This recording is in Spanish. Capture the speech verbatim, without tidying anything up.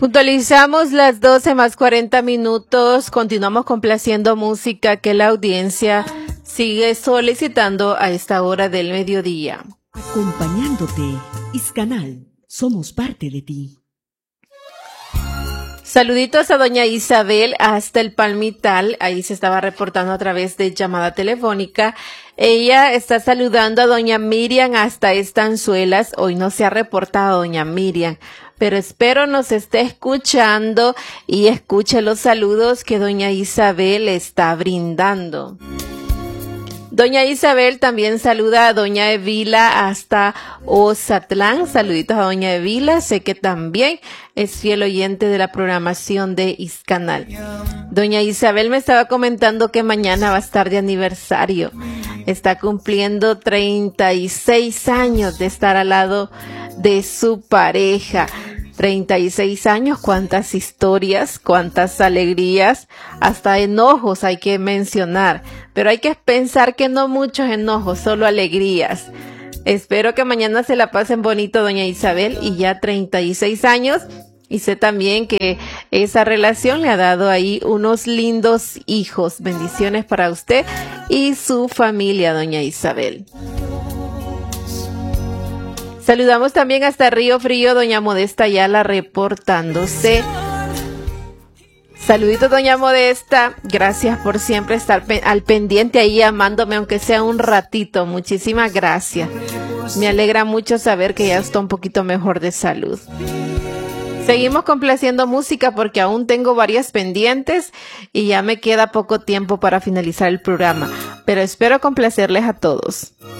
Puntualizamos las doce más cuarenta minutos. Continuamos complaciendo música que la audiencia sigue solicitando a esta hora del mediodía. Acompañándote, Iscanal, somos parte de ti. Saluditos a doña Isabel hasta el Palmital. Ahí se estaba reportando a través de llamada telefónica. Ella está saludando a doña Miriam hasta Estanzuelas. Hoy no se ha reportado doña Miriam, pero espero nos esté escuchando y escuche los saludos que doña Isabel está brindando. Doña Isabel también saluda a doña Evila hasta Ozatlán. Saluditos a doña Evila. Sé que también es fiel oyente de la programación de Iscanal. Doña Isabel me estaba comentando que mañana va a estar de aniversario. Está cumpliendo treinta y seis años de estar al lado de su pareja. treinta y seis años, cuántas historias, cuántas alegrías, hasta enojos hay que mencionar, pero hay que pensar que no muchos enojos, solo alegrías. Espero que mañana se la pasen bonito, doña Isabel, y ya treinta y seis años, y sé también que esa relación le ha dado ahí unos lindos hijos. Bendiciones para usted y su familia, doña Isabel. Saludamos también hasta Río Frío, doña Modesta Ayala reportándose. Saluditos, doña Modesta. Gracias por siempre estar pe- al pendiente ahí llamándome, aunque sea un ratito. Muchísimas gracias. Me alegra mucho saber que ya está un poquito mejor de salud. Seguimos complaciendo música porque aún tengo varias pendientes y ya me queda poco tiempo para finalizar el programa, pero espero complacerles a todos.